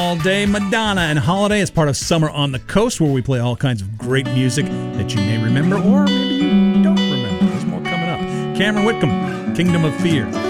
All Day, Madonna and Holiday as part of Summer on the Coast, where we play all kinds of great music that you may remember or maybe you don't remember. There's more coming up. Cameron Whitcomb, Kingdom of Fear.